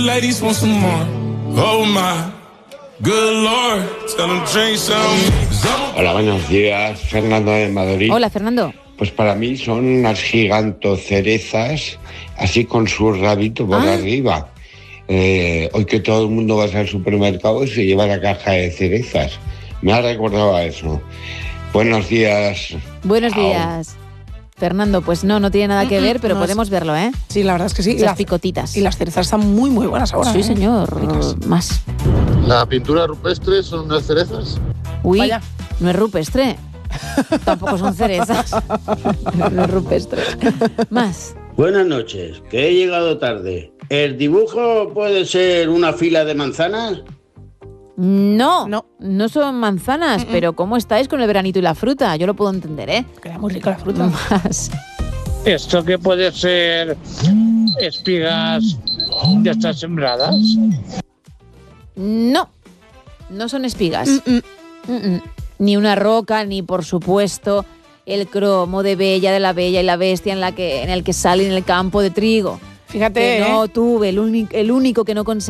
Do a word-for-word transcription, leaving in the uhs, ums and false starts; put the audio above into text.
Ladies want some more. Oh my good Lord. Tell them drink some. Hola, buenos días. Fernando de Madrid. Hola, Fernando. Pues para mí son unas gigantocerezas, así con su rabito por Ah. arriba. Eh, hoy que todo el mundo va al supermercado y se lleva la caja de cerezas. Me ha recordado a eso. Buenos días. Buenos Chao. días. Fernando, pues no, no tiene nada que ver, pero no podemos es- verlo, ¿eh? Sí, la verdad es que sí. Y Las las picotitas. Y las cerezas están muy, muy buenas ahora. Sí, ¿eh? señor. Ricas. Más. La pintura rupestre son unas cerezas. Uy, Vaya. no es rupestre. Tampoco son cerezas. No es rupestre. Más. Buenas noches, que he llegado tarde. ¿El dibujo puede ser una fila de manzanas? No, No. no son manzanas, pero ¿cómo estáis con el veranito y la fruta? Yo lo puedo entender, ¿eh? Queda muy rica la fruta. Más. ¿Esto que puede ser espigas ya están sembradas? No, no son espigas. Mm, mm. Mm, mm. Ni una roca, ni por supuesto el cromo de Bella, de la Bella y la Bestia en, la que, en el que sale en el campo de trigo. Fíjate, Que ¿eh? no tuve, el, uni- el único que no conseguí.